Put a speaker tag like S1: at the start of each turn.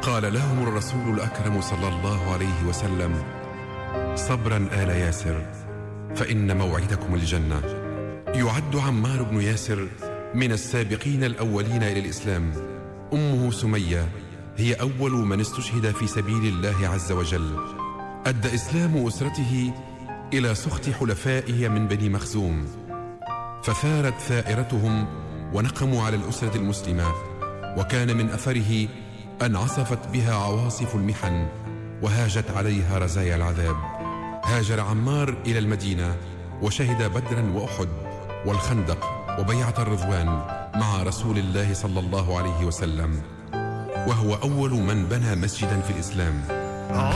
S1: قال لهم الرسول الأكرم صلى الله عليه وسلم: صبرا آل ياسر فإن موعدكم الجنة. يعد عمار بن ياسر من السابقين الأولين إلى الإسلام. أمه سمية هي أول من استشهد في سبيل الله عز وجل. أدى إسلام أسرته إلى سخط حلفائه من بني مخزوم، فثارت ثائرتهم ونقموا على الأسرة المسلمة، وكان من أثره أن عصفت بها عواصف المحن وهاجت عليها رزايا العذاب. هاجر عمار إلى المدينة وشهد بدرا وأحد والخندق وبيعة الرضوان مع رسول الله صلى الله عليه وسلم، وهو أول من بنى مسجدا في الإسلام.